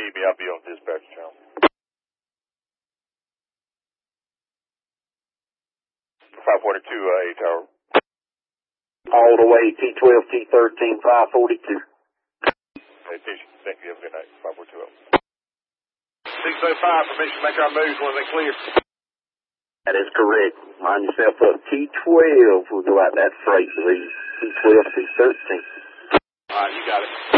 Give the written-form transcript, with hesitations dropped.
need me, I'll be on dispatch channel. For 542, A Tower. All the way, T12, T13, 542. Attention. Thank you. Have a good night. 542. 605, permission to make our moves when they clear. That is correct. Line yourself up. T12 will go out that freight, please. T12, T13. All right, you got it.